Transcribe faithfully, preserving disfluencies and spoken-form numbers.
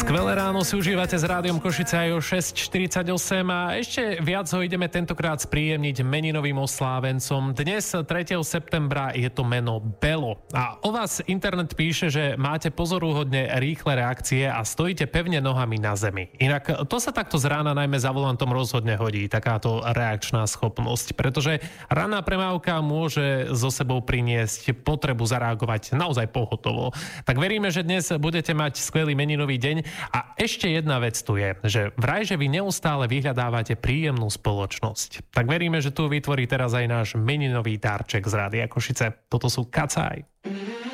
Skvelé ráno si užívate s Rádiom Košice aj o šesť štyridsaťosem a ešte viac ho ideme tentokrát spríjemniť meninovým oslávencom. Dnes tretieho septembra je to meno Belo. A o vás internet píše, že máte pozoruhodne rýchle reakcie a stojíte pevne nohami na zemi. Inak to sa takto z rána najmä za volantom rozhodne hodí, takáto reakčná schopnosť, pretože raná premávka môže so sebou priniesť potrebu zareagovať naozaj pohotovo. Tak veríme, že dnes budete mať skvelý meninový deň. A ešte jedna vec tu je, že vraj, že vy neustále vyhľadávate príjemnú spoločnosť. Tak veríme, že tu vytvorí teraz aj náš meninový darček z Rádia Košice. Toto sú Kacaj.